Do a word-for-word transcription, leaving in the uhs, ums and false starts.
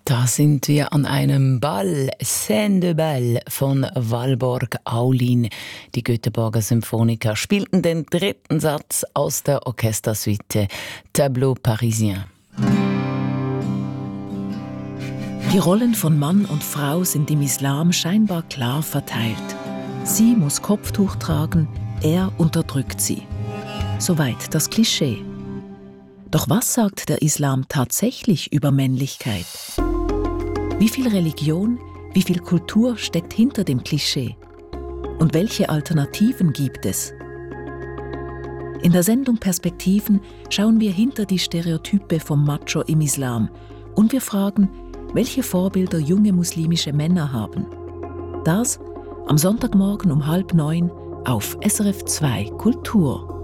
Da sind wir an einem Ball, Scène de Bal von Walborg Aulin. Die Göteborger Symphoniker spielten den dritten Satz aus der Orchestersuite Tableau Parisien. Die Rollen von Mann und Frau sind im Islam scheinbar klar verteilt. Sie muss Kopftuch tragen, er unterdrückt sie. Soweit das Klischee. Doch was sagt der Islam tatsächlich über Männlichkeit? Wie viel Religion, wie viel Kultur steckt hinter dem Klischee? Und welche Alternativen gibt es? In der Sendung Perspektiven schauen wir hinter die Stereotype vom Macho im Islam und wir fragen, welche Vorbilder junge muslimische Männer haben. Das am Sonntagmorgen um halb neun auf S R F zwei Kultur.